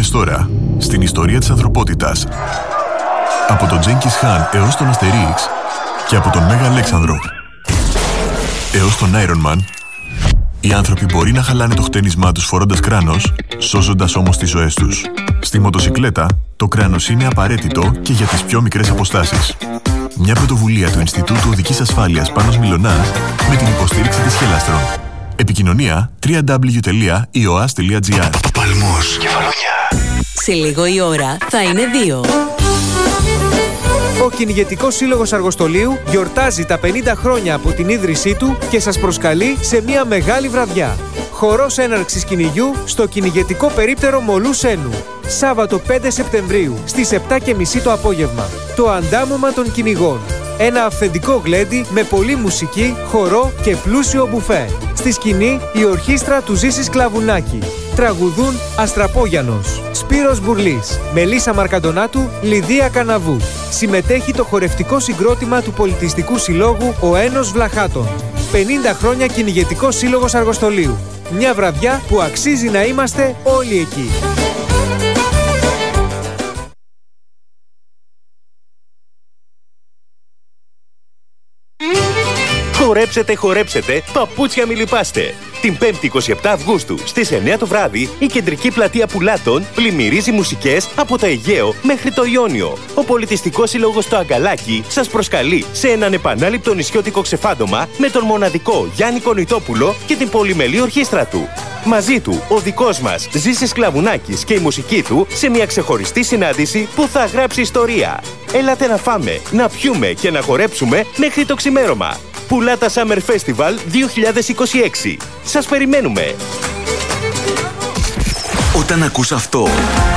χιλιάδες τώρα, στην ιστορία της ανθρωπότητας. Από τον Τζένκις Χαν έως τον Αστερίξ και από τον Μέγα Αλέξανδρο έως τον Iron Man, οι άνθρωποι μπορεί να χαλάνε το χτένισμά τους φορώντας κράνος, σώζοντας όμως τις ζωές τους. Στη μοτοσικλέτα, το κράνος είναι απαραίτητο και για τις πιο μικρές αποστάσεις. Μια πρωτοβουλία του Ινστιτούτου Οδικής Ασφάλειας Πάνος Μιλωνάς με την υποστήριξη της Χελάστρον. Επικοινωνία www.ioas.gr. Παλμός, Κεφαλονιά. Σε λίγο η ώρα θα είναι 2. Ο Κυνηγετικός Σύλλογος Αργοστολίου γιορτάζει τα 50 χρόνια από την ίδρυσή του και σας προσκαλεί σε μια μεγάλη βραδιά. Χορός έναρξης κυνηγιού στο κυνηγετικό περίπτερο Μολού Σένου. Σάββατο 5 Σεπτεμβρίου στις 7:30 το απόγευμα. Το αντάμωμα των κυνηγών. Ένα αυθεντικό γλέντι με πολλή μουσική, χορό και πλούσιο μπουφέ. Στη σκηνή η ορχήστρα του Ζήσης Κλαβουνάκη. Τραγουδούν Αστραπόγιανος, Σπύρος Μπουρλής, Μελίσσα Μαρκαντονάτου, Λιδία Καναβού. Συμμετέχει το χορευτικό συγκρότημα του Πολιτιστικού Συλλόγου Ο Ένος Βλαχάτων. 50 χρόνια Κυνηγετικός Σύλλογος Αργοστολίου. Μια βραδιά που αξίζει να είμαστε όλοι εκεί. Χορέψετε, χορέψετε, παπούτσια μη λυπάστε. Την 5η 27 Αυγούστου στις 9 το βράδυ η κεντρική πλατεία Πουλάτων πλημμυρίζει μουσικές από το Αιγαίο μέχρι το Ιόνιο. Ο Πολιτιστικός Σύλλογος Το Αγκαλάκι σας προσκαλεί σε έναν επανάληπτο νησιώτικο ξεφάντωμα με τον μοναδικό Γιάννη Κονιτόπουλο και την πολυμελή ορχήστρα του. Μαζί του ο δικός μας Ζήσης Κλαβουνάκης και η μουσική του σε μια ξεχωριστή συνάντηση που θα γράψει ιστορία. Έλατε να φάμε, να πιούμε και να χορέψουμε μέχρι το ξημέρωμα. Πουλάτα Summer Festival 2026. Σας περιμένουμε. Όταν ακούς αυτό,